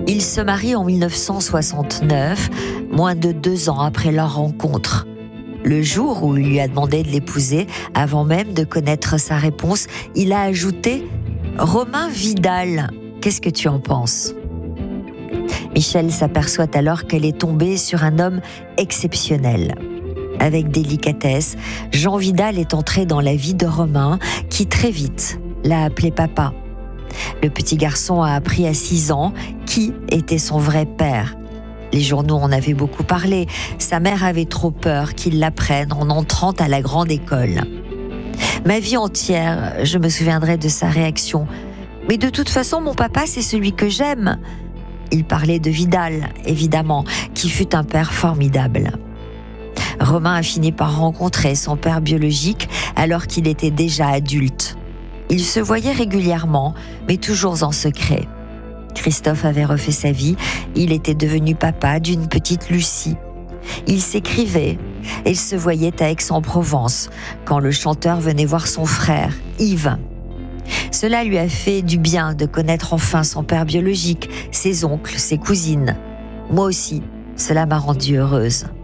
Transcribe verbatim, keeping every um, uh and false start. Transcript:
Ils se marient en mille neuf cent soixante-neuf, moins de deux ans après leur rencontre. Le jour où il lui a demandé de l'épouser, avant même de connaître sa réponse, il a ajouté « Romain Vidal, qu'est-ce que tu en penses ?» Michel s'aperçoit alors qu'elle est tombée sur un homme exceptionnel. Avec délicatesse, Jean Vidal est entré dans la vie de Romain, qui très vite l'a appelé papa. Le petit garçon a appris à six ans qui était son vrai père. Les journaux en avaient beaucoup parlé. Sa mère avait trop peur qu'il l'apprenne en entrant à la grande école. Ma vie entière, je me souviendrai de sa réaction. « Mais de toute façon, mon papa, c'est celui que j'aime. » Il parlait de Vidal, évidemment, qui fut un père formidable. Romain a fini par rencontrer son père biologique alors qu'il était déjà adulte. Ils se voyaient régulièrement, mais toujours en secret. Christophe avait refait sa vie, il était devenu papa d'une petite Lucie. Ils s'écrivaient et se voyaient à Aix-en-Provence quand le chanteur venait voir son frère, Yves. Cela lui a fait du bien de connaître enfin son père biologique, ses oncles, ses cousines. Moi aussi, cela m'a rendue heureuse.